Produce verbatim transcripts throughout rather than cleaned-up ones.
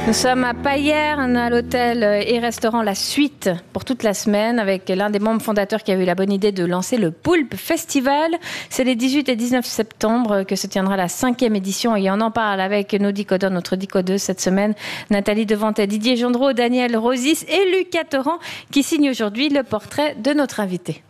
Nous sommes à Payerne, à l'hôtel et restaurant La Suite pour toute la semaine avec l'un des membres fondateurs qui a eu la bonne idée de lancer le Poulpe Festival. C'est les dix-huit et dix-neuf septembre que se tiendra la cinquième édition et on en parle avec nos décodeurs, notre décodeuse cette semaine, Nathalie Devantet, Didier Gendreau, Daniel Rosis et Lucas Torrent qui signent aujourd'hui le portrait de notre invité.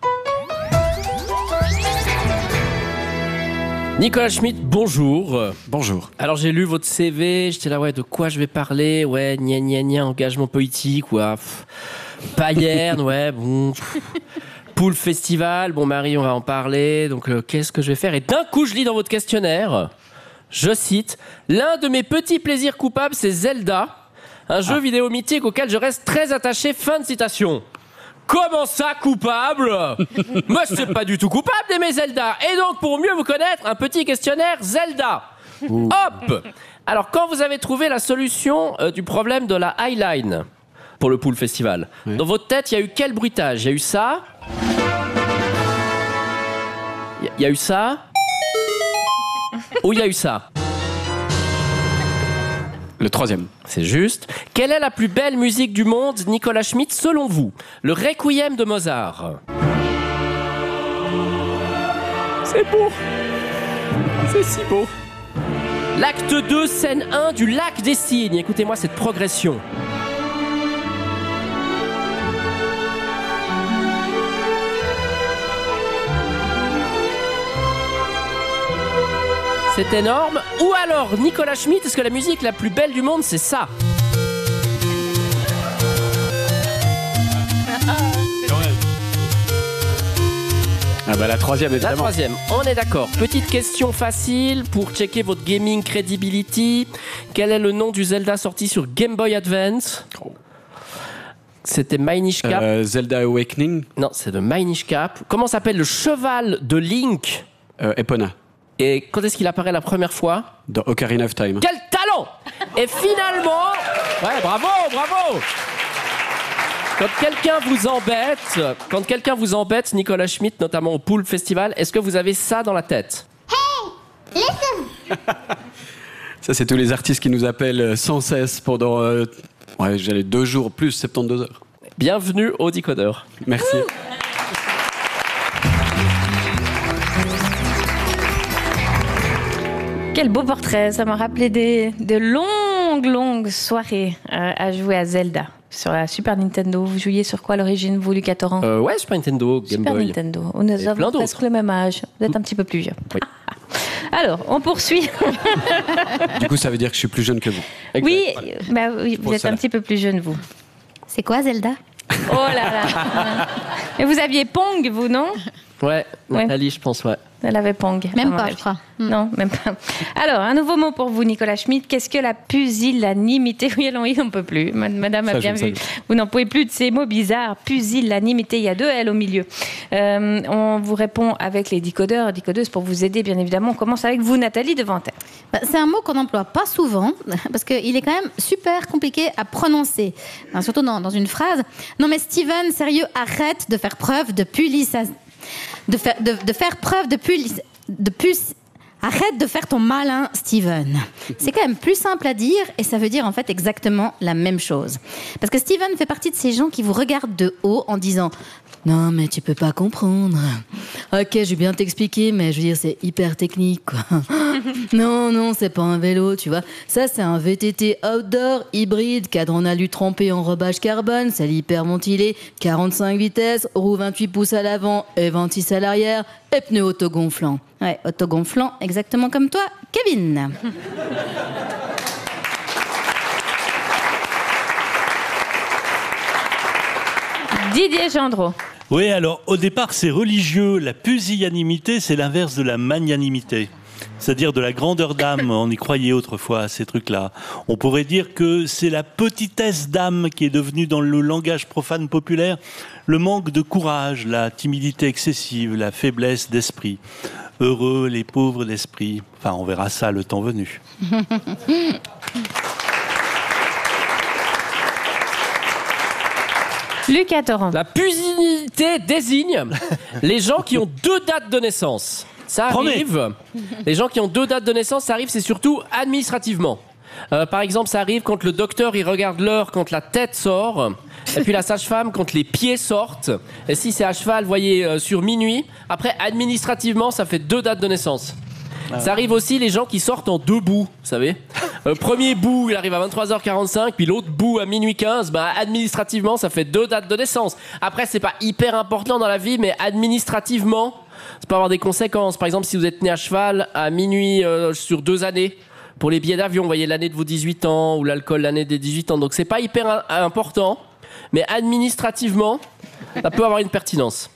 Nicolas Schmitt, bonjour. Bonjour. Alors j'ai lu votre C V, j'étais là, ouais, de quoi je vais parler? Ouais, gna gna gna, engagement politique, ouais. Pff, Payerne, ouais, bon. Poulpe Festival, bon Marie, on va en parler, donc euh, qu'est-ce que je vais faire? Et d'un coup, je lis dans votre questionnaire, je cite, l'un de mes petits plaisirs coupables, c'est Zelda, un jeu ah. vidéo mythique auquel je reste très attaché, fin de citation. Comment ça, coupable? Moi, c'est pas du tout coupable d'aimer Zelda. Et donc, pour mieux vous connaître, un petit questionnaire Zelda. Ouh. Hop! Alors, quand vous avez trouvé la solution euh, du problème de la Highline pour le Poulpe Festival, oui. Dans votre tête, il y a eu quel bruitage? Il y a eu ça? Il y a eu ça? Ou il y a eu ça? Le troisième. C'est juste. Quelle est la plus belle musique du monde, Nicolas Schmitt, selon vous? Le Requiem de Mozart. C'est beau. C'est si beau. L'acte deux, scène un du Lac des Cygnes. Écoutez-moi cette progression. C'est énorme. Ou alors, Nicolas Schmitt, est-ce que la musique la plus belle du monde, c'est ça? Ah bah la troisième, évidemment. La troisième, on est d'accord. Petite question facile pour checker votre gaming credibility. Quel est le nom du Zelda sorti sur Game Boy Advance? oh. C'était Minish Cap. Euh, Zelda Awakening. Non, c'est de Minish Cap. Comment s'appelle le cheval de Link? euh, Epona. Et quand est-ce qu'il apparaît la première fois? Dans Ocarina of Time. Quel talent! Et finalement... Ouais, bravo, bravo! Quand quelqu'un vous embête, quand quelqu'un vous embête, Nicolas Schmitt, notamment au Poulpe Festival, est-ce que vous avez ça dans la tête? Hey! Listen! Ça, c'est tous les artistes qui nous appellent sans cesse pendant... Euh, ouais, j'allais deux jours plus, soixante-douze heures. Bienvenue au Décodeur. Merci. Ouh. Quel beau portrait, ça m'a rappelé des, de longues, longues soirées euh, à jouer à Zelda sur la Super Nintendo. Vous jouiez sur quoi à l'origine, vous, Lucas Torrent? euh, Ouais, Super Nintendo, Game Super Boy. Nintendo. Nous avons presque le même âge. Vous êtes un petit peu plus vieux. Oui. Alors, on poursuit. Du coup, ça veut dire que je suis plus jeune que vous. Exact. Oui, bah, oui, vous êtes un petit peu plus jeune, vous. C'est quoi, Zelda? Oh là là. Et vous aviez Pong, vous, non? Ouais, Nathalie, ouais. Je pense, ouais. Elle avait Pong. Même pas, je crois. Non, même pas. Alors, un nouveau mot pour vous, Nicolas Schmitt. Qu'est-ce que la pusillanimité? Oui, non, il n'en peut plus. Madame ça, a bien vu. Vous n'en pouvez plus de ces mots bizarres. Pusillanimité, il y a deux L au milieu. Euh, on vous répond avec les décodeurs, décodeuses pour vous aider, bien évidemment. On commence avec vous, Nathalie Devantet. Bah, c'est un mot qu'on n'emploie pas souvent, parce qu'il est quand même super compliqué à prononcer. Enfin, surtout dans, dans une phrase. Non mais Steven, sérieux, arrête de faire preuve de pulisation. De faire, de, de faire preuve de pulis, de pus. Arrête de faire ton malin, Steven. C'est quand même plus simple à dire et ça veut dire en fait exactement la même chose. Parce que Steven fait partie de ces gens qui vous regardent de haut en disant « Non, mais tu peux pas comprendre. Ok, je vais bien t'expliquer, mais je veux dire, c'est hyper technique, quoi. Non, non, c'est pas un vélo, tu vois. Ça, c'est un V T T outdoor, hybride, cadre en alu trempé en rebâche carbone, c'est hyperventilé, quarante-cinq vitesses, roue vingt-huit pouces à l'avant et vingt-six à l'arrière, et pneus autogonflants. » Ouais, autogonflant, exactement comme toi, Kevin. Didier Gendreau. Oui, alors au départ c'est religieux. La pusillanimité, c'est l'inverse de la magnanimité. C'est-à-dire de la grandeur d'âme, on y croyait autrefois à ces trucs-là. On pourrait dire que c'est la petitesse d'âme qui est devenue dans le langage profane populaire le manque de courage, la timidité excessive, la faiblesse d'esprit. Heureux les pauvres d'esprit. Enfin, on verra ça le temps venu. Lucas Torrent. La pusillanimité désigne les gens qui ont deux dates de naissance. Ça arrive. Les gens qui ont deux dates de naissance, ça arrive, c'est surtout administrativement. Euh, par exemple, ça arrive quand le docteur il regarde l'heure quand la tête sort, et puis la sage-femme quand les pieds sortent. Et si c'est à cheval, voyez, euh, sur minuit. Après, administrativement, ça fait deux dates de naissance. Ah. Ça arrive aussi les gens qui sortent en deux bouts, vous savez. Euh, premier bout, il arrive à vingt-trois heures quarante-cinq, puis l'autre bout à minuit quinze. Bah, administrativement, ça fait deux dates de naissance. Après, c'est pas hyper important dans la vie, mais administrativement, ça peut avoir des conséquences. Par exemple, si vous êtes né à cheval à minuit euh, sur deux années, pour les billets d'avion, vous voyez l'année de vos dix-huit ans, ou l'alcool l'année des dix-huit ans. Donc, c'est pas hyper a- important, mais administrativement, ça peut avoir une pertinence.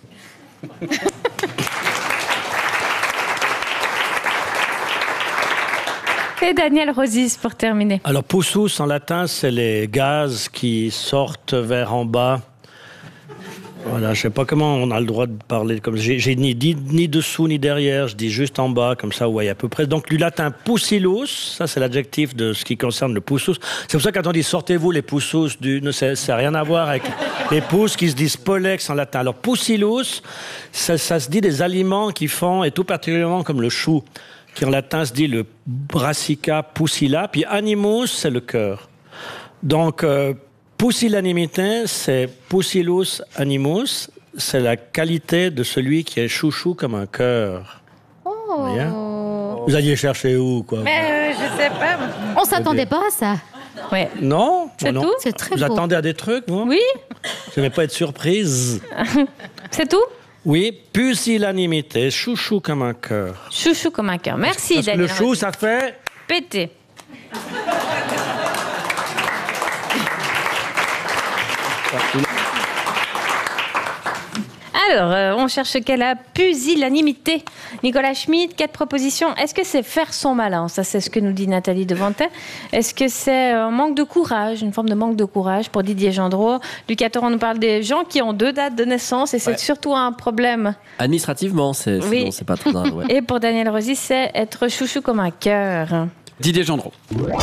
Et Daniel Rosis pour terminer. Alors, pussus en latin, c'est les gaz qui sortent vers en bas. Voilà, je sais pas comment on a le droit de parler comme j'ai, j'ai ni, ni, ni dessous ni derrière, je dis juste en bas, comme ça, vous voyez à peu près. Donc, du latin pusillus, ça c'est l'adjectif de ce qui concerne le pussus. C'est pour ça que quand on dit sortez-vous les pussus, du, ne, ça n'a rien à voir avec les pouces qui se disent pollex en latin. Alors, pusillus, ça, ça se dit des aliments qui font, et tout particulièrement comme le chou, qui en latin se dit le brassica pusilla, puis animus, c'est le cœur. Donc, euh, pusillanimité, c'est pusillus animus, c'est la qualité de celui qui est chouchou comme un cœur. Oh. Vous voyez ? Vous alliez chercher où, quoi ? Mais euh, je sais pas. On s'attendait pas à ça. Ouais. Non ? C'est non. tout ? C'est très Vous beau. attendez à des trucs, vous ? Oui, Je n'aimais pas être surprise. c'est tout ? Oui, pusillanimité, chouchou comme un cœur. Chouchou comme un cœur. Merci Parce que Daniel le chou, Rosis. ça fait... Pété. Alors, euh, on cherche quelle a pusillanimité. Nicolas Schmitt, quatre propositions. Est-ce que c'est faire son malin ? Ça, c'est ce que nous dit Nathalie Devantet. Est-ce que c'est un manque de courage, une forme de manque de courage pour Didier Gendreau ? Lucas Torrent nous parle des gens qui ont deux dates de naissance et c'est Ouais. surtout un problème. Administrativement, c'est, Oui. sinon, c'est pas trop grave. Ouais. Et pour Daniel Rosis, c'est être chouchou comme un cœur. Didier Gendreau.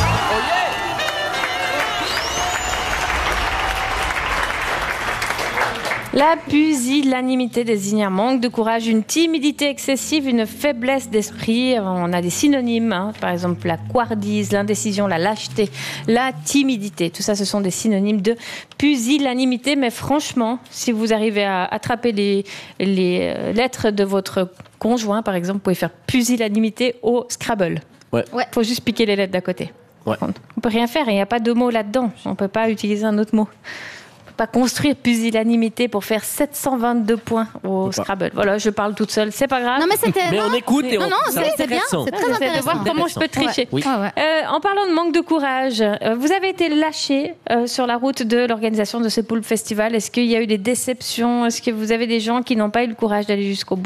La pusillanimité désigne un manque de courage, une timidité excessive, une faiblesse d'esprit. On a des synonymes, hein. Par exemple la couardise, l'indécision, la lâcheté, la timidité. Tout ça, ce sont des synonymes de pusillanimité. Mais franchement, si vous arrivez à attraper les, les euh, lettres de votre conjoint, par exemple, vous pouvez faire pusillanimité au Scrabble. Ouais. Il faut juste piquer les lettres d'à côté. Ouais. On ne peut rien faire, il n'y a pas de mots là-dedans. On ne peut pas utiliser un autre mot. Pas construire pusillanimité pour faire sept cent vingt-deux points au Scrabble. Voilà, je parle toute seule, c'est pas grave. Non, mais c'était. Mais on écoute et on... Non, non, ça c'est, reste c'est bien. intéressant. C'est très J'essaie de intéressant. voir comment je peux tricher. Oui. Ouais, ouais. Euh, en parlant de manque de courage, euh, vous avez été lâché euh, sur la route de l'organisation de ce Poulpe Festival. Est-ce qu'il y a eu des déceptions ? Est-ce que vous avez des gens qui n'ont pas eu le courage d'aller jusqu'au bout ?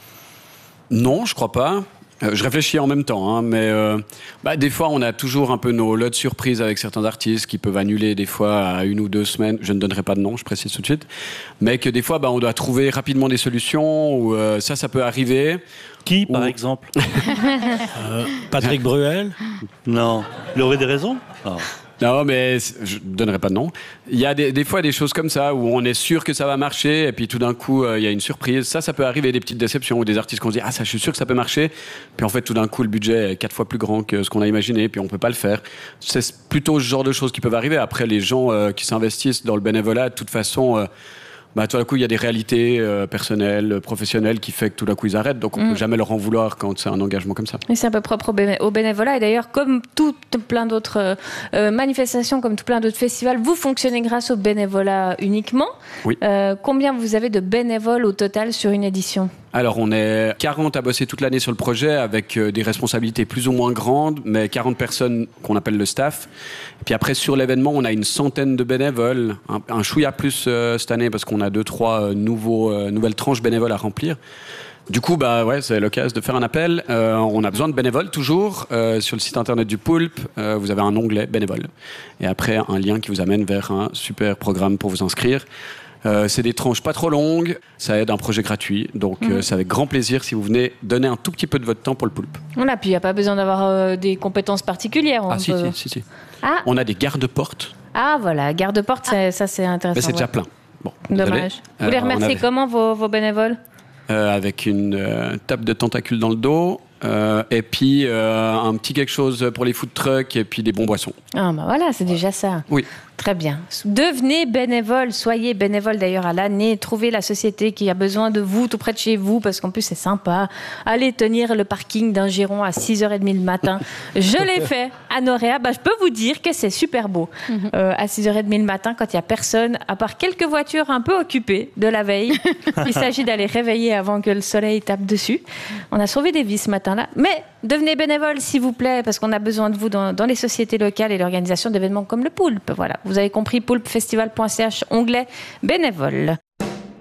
Non, je crois pas. Euh, je réfléchis en même temps, hein, mais euh, bah, des fois, on a toujours un peu nos lots de surprises avec certains artistes qui peuvent annuler des fois à une ou deux semaines. Je ne donnerai pas de nom, je précise tout de suite. Mais que des fois, bah, on doit trouver rapidement des solutions, ou euh, ça, ça peut arriver. Qui, par Ou- exemple Euh, Patrick Bruel ? Non. Il aurait des raisons Ah. Non, mais c'est- je ne donnerai pas de nom. Il y a des, des fois des choses comme ça où on est sûr que ça va marcher et puis tout d'un coup, euh, il y a une surprise. Ça, ça peut arriver, des petites déceptions ou des artistes qu'on se dit « Ah, ça, je suis sûr que ça peut marcher ». Puis en fait, tout d'un coup, le budget est quatre fois plus grand que ce qu'on a imaginé puis on peut pas le faire. C'est plutôt ce genre de choses qui peuvent arriver. Après, les gens euh, qui s'investissent dans le bénévolat, de toute façon... Euh, bah, tout d'un coup, il y a des réalités euh, personnelles, professionnelles qui fait que tout d'un coup, ils arrêtent. Donc, on Mm. peut jamais leur en vouloir quand c'est un engagement comme ça. Et c'est un peu propre au, béné- au bénévolat. Et d'ailleurs, comme tout plein d'autres euh, euh, manifestations, comme tout plein d'autres festivals, vous fonctionnez grâce au bénévolat uniquement. Oui. Euh, combien vous avez de bénévoles au total sur une édition ? Alors, on est quarante à bosser toute l'année sur le projet avec euh, des responsabilités plus ou moins grandes, mais quarante personnes qu'on appelle le staff. Et puis après, sur l'événement, on a une centaine de bénévoles, un, un chouïa plus euh, cette année parce qu'on a deux, trois euh, nouveaux, euh, nouvelles tranches bénévoles à remplir. Du coup, bah ouais, c'est l'occasion de faire un appel. Euh, on a besoin de bénévoles toujours. Euh, sur le site internet du Poulpe, euh, vous avez un onglet bénévoles. Et après, un lien qui vous amène vers un super programme pour vous inscrire. Euh, c'est des tranches pas trop longues, ça aide un projet gratuit, donc Mmh. euh, c'est avec grand plaisir si vous venez donner un tout petit peu de votre temps pour le Poulpe. Voilà, puis il n'y a pas besoin d'avoir euh, des compétences particulières. On Ah si, peut- si, si, si. Ah, On a des gardes-portes, ah, voilà, garde-porte, c'est- ça c'est intéressant. mais c'est déjà ouais. plein. Bon, désolé. Dommage. Vous les Euh, on remerciez avait- comment, vos, vos bénévoles ? euh, Avec une euh, tape de tentacules dans le dos, Euh, et puis euh, un petit quelque chose pour les food trucks et puis des bons boissons. Ah bah voilà, c'est déjà ça. Oui. Très bien. Devenez bénévole, soyez bénévole d'ailleurs à l'année, trouvez la société qui a besoin de vous tout près de chez vous parce qu'en plus c'est sympa. Allez tenir le parking d'un giron à six heures trente le matin. Je l'ai fait à Noréa, bah, je peux vous dire que c'est super beau. Euh, à six heures trente le matin quand il n'y a personne, à part quelques voitures un peu occupées de la veille. Il s'agit d'aller réveiller avant que le soleil tape dessus. On a sauvé des vies ce matin-là. Mais devenez bénévole s'il vous plaît parce qu'on a besoin de vous dans, dans les sociétés locales et l'organisation d'événements comme le Poulpe. Voilà. Vous avez compris, poulpefestival point c h, onglet bénévole.